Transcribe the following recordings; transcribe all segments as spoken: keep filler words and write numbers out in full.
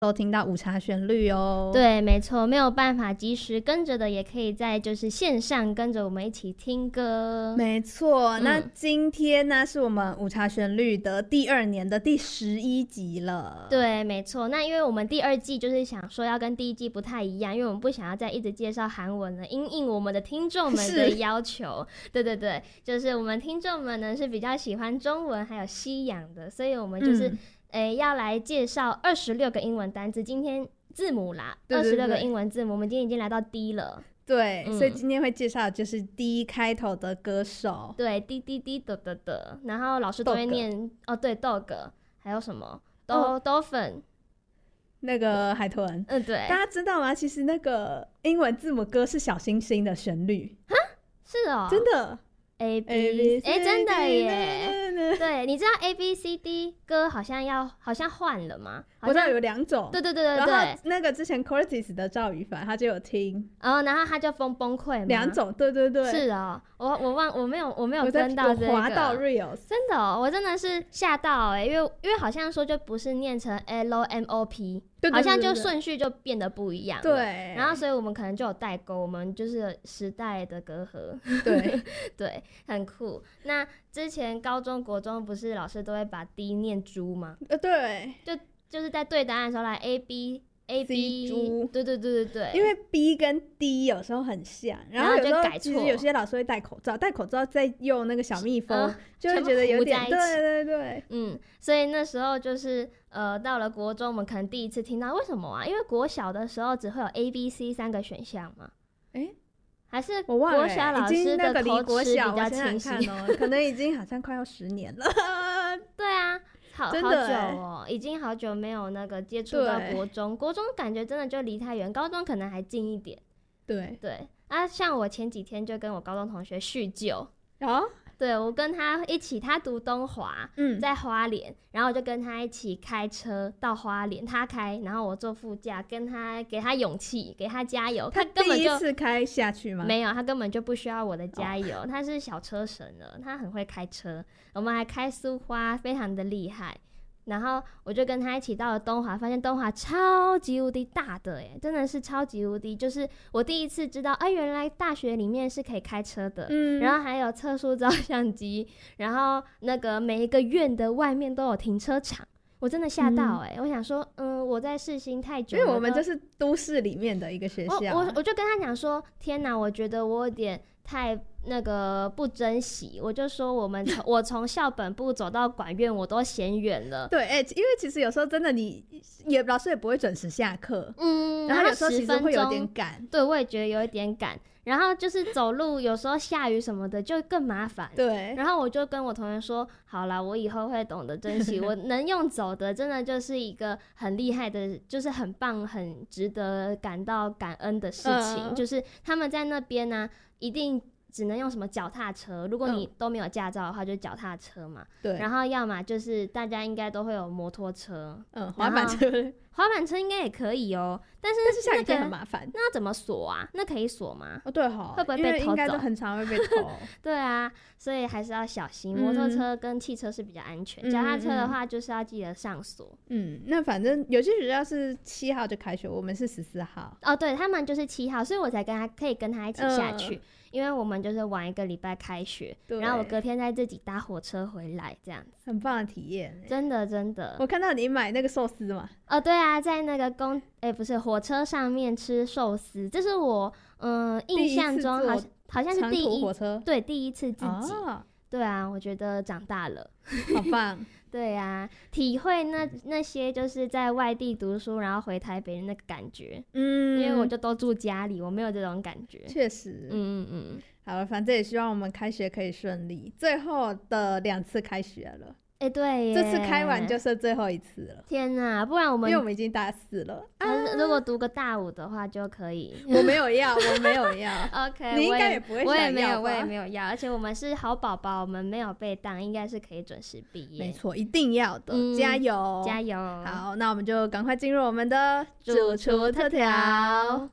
都听到午茶旋律哦。 对，没错，没有办法及时跟着的，也可以在就是线上跟着我们一起听歌。 没错， 嗯、 那今天呢是我们午茶旋律的第二年的第十一集了。 对，没错。那因为我们第二季就是想说要跟第一季不太一样，因为我们不想要再一直介绍韩文了，因应我们的听众们的要求。对对对，就是我们听众们呢是比较喜欢中文还有西洋的，所以我们就是、嗯诶，要来介绍二十六个英文单字，今天字母啦，二十六个英文字母，我们今天已经来到 D 了。 对、嗯，所以今天会介绍的就是 D 开头的歌手。 对 ，D D D 的的的，然后老师都会念哦，对 ，dog， 还有什么 do dolphin， 那个海豚。 嗯，对。 大家知道吗？其实那个英文字母歌是小星星的旋律。 哈，是哦， 真的。 A B， 哎、欸，真的耶！对，你知道 A B C D 歌好像要好像换了吗？ 我知道有两种。 对对对对对。 然后那个之前 Curtis 的赵宇凡他就有听， 哦，然后他就崩崩溃嘛。 两种，对对对。 是哦，我我忘我没有我没有跟到这个。 我滑到 Reels， 真的、哦，我真的是吓到哎、欸，因为因为好像说就不是念成 L M O P。对对对对，好像就顺序就变得不一样了。 对， 然后所以我们可能就有代沟，我们就是时代的隔阂。 对对，很酷。那之前高中国中不是老师都会把 D 念猪吗？ 呃，对， 就就是在对答案的时候来 A B A B 猪，对对对对对， 因为 B 跟 D 有时候很像，然后有时候其实有些老师会戴口罩，戴口罩再用那个小蜜蜂，嗯、就会觉得有点对对对， 嗯，所以那时候就是呃到了国中，我们可能第一次听到为什么啊？因为国小的时候只会有 A B C 三个选项嘛，哎、欸。还是国小老师的口齿比较清晰哦，可能已经好像快要十年了。 对啊，好好久哦，已经好久没有那个接触到国中，国中感觉真的就离太远，高中可能还近一点。 对对啊，像我前几天就跟我高中同学叙旧啊。 对，我跟他一起，他读东华，嗯，在花莲，然后我就跟他一起开车到花莲，他开，然后我坐副驾，跟他给他勇气，给他加油。 他根本就第一次开下去吗？ 没有，他根本就不需要我的加油，哦、他是小车神了，他很会开车。我们还开苏花，非常的厉害。然后我就跟他一起到了东华，发现东华超级无敌大的耶，真的是超级无敌，就是我第一次知道，哎，原来大学里面是可以开车的，嗯，然后还有测速照相机，然后那个每一个院的外面都有停车场，我真的吓到哎、嗯，我想说，嗯，我在世新太久了， 因为我们就是都市里面的一个学校、啊， 我我我就跟他讲说，天哪，我觉得我有点太那个不珍惜，我就说我们从我从校本部走到管院我都嫌远了。 对，哎、欸，因为其实有时候真的你也老师也不会准时下课， 嗯， 然后有时候其实会有点赶， 对，我也觉得有一点赶。然后就是走路，有时候下雨什么的就更麻烦。 对。 然后我就跟我同学说，好啦，我以后会懂得珍惜，我能用走的，真的就是一个很厉害的，就是很棒、很值得感到感恩的事情。嗯、就是他们在那边呢、啊，一定只能用什么脚踏车，如果你都没有驾照的话，就是脚踏车嘛。对。然后要么就是大家应该都会有摩托车， 嗯，滑板车。 滑板车应该也可以哦、喔，但是、 那個、但是下雨天很麻烦。 那要怎么锁啊？那可以锁吗？ 哦，对齁， 会不会被偷走？ 应该都很常会被偷。 对啊，所以还是要小心。摩托车跟汽车是比较安全，脚、嗯、踏车的话就是要记得上锁。 嗯，那反正有些学校是七号就开学，我们是十四号。 哦，对，他们就是七号，所以我才跟他可以跟他一起下去。嗯，因为我们就是晚一个礼拜开学，然后我隔天再自己搭火车回来，这样子很棒的体验。 真的真的， 我看到你买那个寿司嘛？ 哦，对啊，在那个公哎、欸、不是火车上面吃寿司，这是我嗯、呃、印象中好好像是第一火车对第一次自己、哦，对啊，我觉得长大了， 好棒。 对啊，体会那那些就是在外地读书然后回台北的那个感觉，嗯，因为我就都住家里，我没有这种感觉。 确实， 嗯嗯嗯。 好了，反正也希望我们开学可以顺利。最后的两次开学了， 哎、欸，对耶， 这次开完就是最后一次了。 天哪，不然我们因为我们已经大四了， 啊、如果读个大五的话就可以。 我没有要，我没有要。 OK， 你应该也不会想要吧？ 我也没有，我也没有要。而且我们是好宝宝，我们没有被当，应该是可以准时毕业。 没错，一定要的，嗯、加油， 加油！ 好，那我们就赶快进入我们的主厨特调。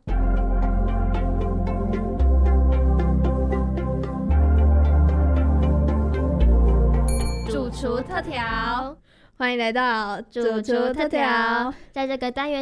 主厨特调，欢迎来到主厨特调。 在这个单元